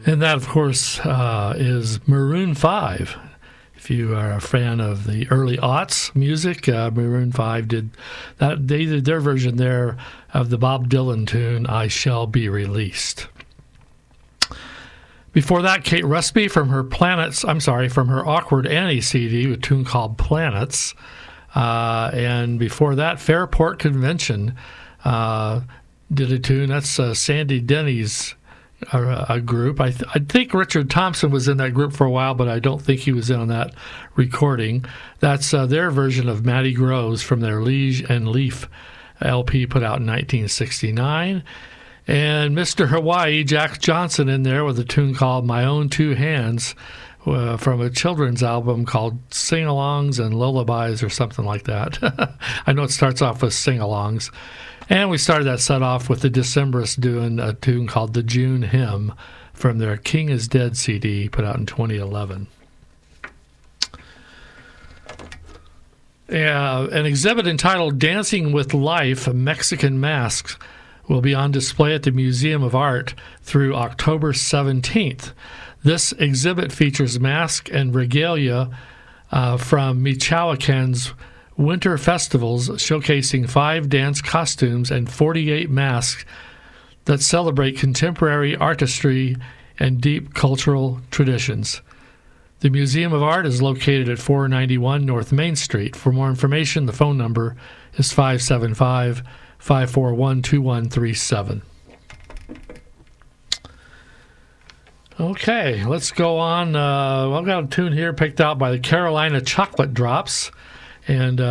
And that, of course, is Maroon 5. If you are a fan of the early aughts music, Maroon 5 did that. They did their version there of the Bob Dylan tune, I Shall Be Released. Before that, Kate Rusby from her Awkward Annie CD, a tune called Planets. And before that, Fairport Convention did a tune. That's Sandy Denny's a group. I think Richard Thompson was in that group for a while, but I don't think he was in on that recording. That's their version of Matty Groves from their Liege and Leaf LP put out in 1969. And Mr. Hawaii, Jack Johnson, in there with a tune called My Own Two Hands from a children's album called Sing-Alongs and Lullabies or something like that. I know it starts off with sing-alongs. And we started that set off with the Decemberists doing a tune called The June Hymn from their King is Dead CD put out in 2011. An exhibit entitled Dancing with Life, Mexican Masks will be on display at the Museum of Art through October 17th. This exhibit features masks and regalia from Michoacan's winter festivals, showcasing 5 dance costumes and 48 masks that celebrate contemporary artistry and deep cultural traditions. The Museum of Art is located at 491 North Main Street. For more information, the phone number is 575-541-2137. Okay, let's go on. I've got a tune here picked out by the Carolina Chocolate Drops. And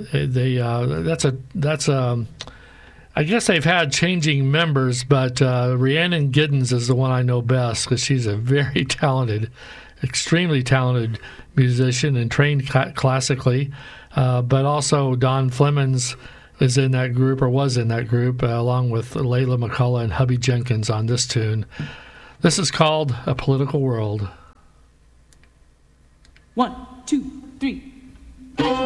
I guess they've had changing members, but Rhiannon Giddens is the one I know best because she's a very talented, extremely talented musician and trained classically. But also Don Flemons is in that group, or was in that group, along with Layla McCullough and Hubby Jenkins on this tune. This is called A Political World. 1, 2, 3.